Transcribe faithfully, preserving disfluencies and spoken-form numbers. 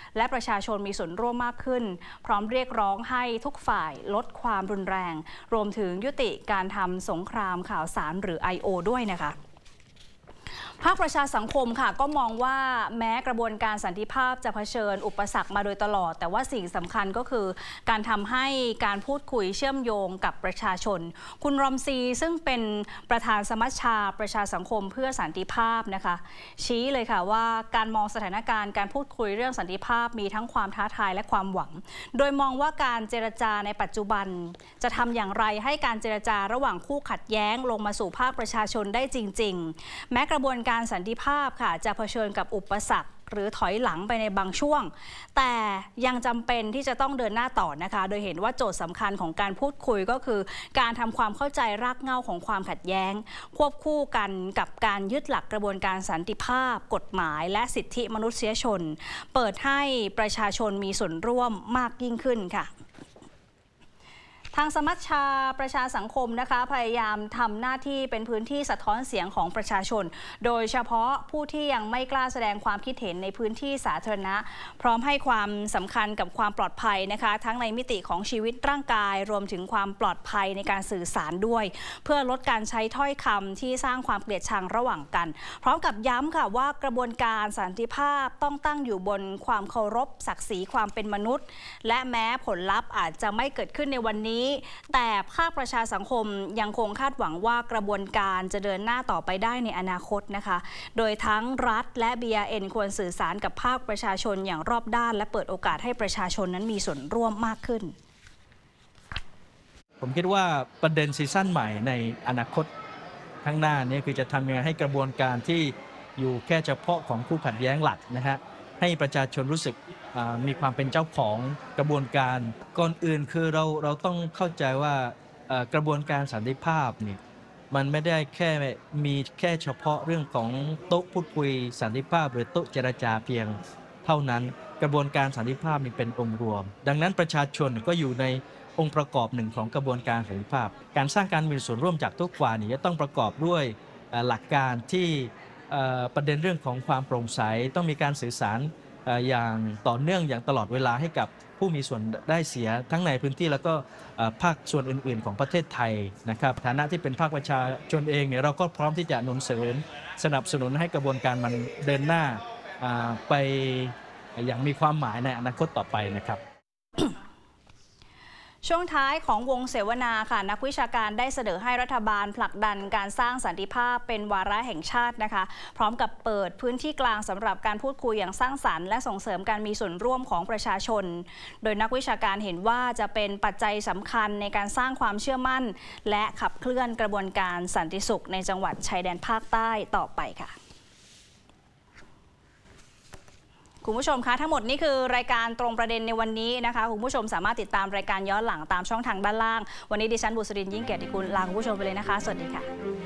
และประชาชนมีส่วนร่วมมากขึ้นพร้อมเรียกร้องให้ทุกฝ่ายลดความรุนแรงรวมถึงยุติการทำสงครามข่าวสารหรือ ไอ โอ ด้วยนะคะภาคประชาสังคมค่ะก็มองว่าแม้กระบวนการสันติภาพจะเผชิญอุปสรรคมาโดยตลอดแต่ว่าสิ่งสำคัญก็คือการทำให้การพูดคุยเชื่อมโยงกับประชาชนคุณรอมซีซึ่งเป็นประธานสมัชชาประชาสังคมเพื่อสันติภาพนะคะชี้เลยค่ะว่าการมองสถานการณ์การพูดคุยเรื่องสันติภาพมีทั้งความท้าทายและความหวังโดยมองว่าการเจรจาในปัจจุบันจะทำอย่างไรให้การเจรจาระหว่างคู่ขัดแย้งลงมาสู่ภาคประชาชนได้จริงๆแม้กระบวนการการสันติภาพค่ะจะเผชิญกับอุปสรรคหรือถอยหลังไปในบางช่วงแต่ยังจำเป็นที่จะต้องเดินหน้าต่อนะคะโดยเห็นว่าโจทย์สำคัญของการพูดคุยก็คือการทำความเข้าใจรากเหง้าของความขัดแย้งควบคู่กันกับการยึดหลักกระบวนการสันติภาพกฎหมายและสิทธิมนุษยชนเปิดให้ประชาชนมีส่วนร่วมมากยิ่งขึ้นค่ะทางสมัชชาประชาสังคมนะคะพยายามทำหน้าที่เป็นพื้นที่สะท้อนเสียงของประชาชนโดยเฉพาะผู้ที่ยังไม่กล้าแสดงความคิดเห็นในพื้นที่สาธารณะพร้อมให้ความสำคัญกับความปลอดภัยนะคะทั้งในมิติของชีวิตร่างกายรวมถึงความปลอดภัยในการสื่อสารด้วยเพื่อลดการใช้ถ้อยคำที่สร้างความเกลียดชังระหว่างกันพร้อมกับย้ำค่ะว่ากระบวนการสันติภาพต้องตั้งอยู่บนความเคารพศักดิ์ศรีความเป็นมนุษย์และแม้ผลลัพธ์อาจจะไม่เกิดขึ้นในวันนี้แต่ภาคประชาสังคมยังคงคาดหวังว่ากระบวนการจะเดินหน้าต่อไปได้ในอนาคตนะคะโดยทั้งรัฐและ บี อาร์ เอ็น ควรสื่อสารกับภาคประชาชนอย่างรอบด้านและเปิดโอกาสให้ประชาชนนั้นมีส่วนร่วมมากขึ้นผมคิดว่าประเด็นซีซั่นใหม่ในอนาคตข้างหน้านี้คือจะทำยังไงให้กระบวนการที่อยู่แค่เฉพาะของคู่ขัดแย้งหลักนะฮะให้ประชาชนรู้สึกมีความเป็นเจ้าของกระบวนการก่อนอื่นคือเราเราต้องเข้าใจว่ากระบวนการสันติภาพนี่มันไม่ได้แค่มีแค่เฉพาะเรื่องของโต๊ะพูดคุยสันติภาพหรือโต๊ะเจรจาเพียงเท่านั้นกระบวนการสันติภาพนี่เป็นองค์รวมดังนั้นประชาชนก็อยู่ในองค์ประกอบหนึ่งของกระบวนการสันติภาพการสร้างการมีส่วนร่วมจากทุกฝ่ายนี่จะต้องประกอบด้วยหลักการที่ประเด็นเรื่องของความโปร่งใสต้องมีการสื่อสารอย่างต่อเนื่องอย่างตลอดเวลาให้กับผู้มีส่วนได้เสียทั้งในพื้นที่แล้วก็ภาคส่วนอื่นๆของประเทศไทยนะครับฐานะที่เป็นภาคประชาชนเองเนี่ยเราก็พร้อมที่จะหนุนเสริมสนับสนุนให้กระบวนการมันเดินหน้าไปอย่างมีความหมายในอนาคตต่อไปนะครับช่วงท้ายของวงเสวนาค่ะนักวิชาการได้เสนอให้รัฐบาลผลักดันการสร้างสันติภาพเป็นวาระแห่งชาตินะคะพร้อมกับเปิดพื้นที่กลางสำหรับการพูดคุยอย่างสร้างสรรค์และส่งเสริมการมีส่วนร่วมของประชาชนโดยนักวิชาการเห็นว่าจะเป็นปัจจัยสำคัญในการสร้างความเชื่อมั่นและขับเคลื่อนกระบวนการสันติสุขในจังหวัดชายแดนภาคใต้ต่อไปค่ะคุณผู้ชมคะทั้งหมดนี่คือรายการตรงประเด็นในวันนี้นะคะคุณผู้ชมสามารถติดตามรายการย้อนหลังตามช่องทางด้านล่างวันนี้ดิฉันบุษรินทร์ยิ่งเกียรติกุลลาคุณผู้ชมไปเลยนะคะสวัสดีค่ะ